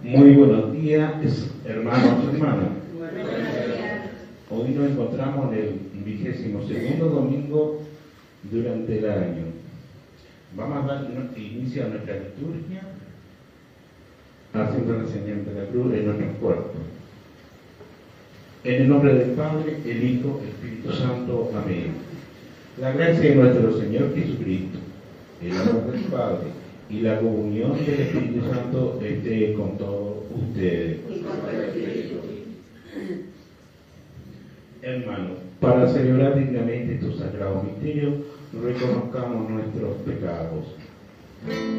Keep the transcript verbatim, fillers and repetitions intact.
Muy buenos días, hermanos y hermanas. Hoy nos encontramos en el vigésimo segundo domingo durante el año. Vamos a dar inicio a nuestra liturgia haciendo la señal de la cruz en nuestros cuerpos. En el nombre del Padre, el Hijo, el Espíritu Santo. Amén. La gracia de nuestro Señor Jesucristo, el amor del Padre y la comunión del Espíritu Santo esté con todos ustedes. Hermanos, para celebrar dignamente estos sagrados misterios, reconozcamos nuestros pecados.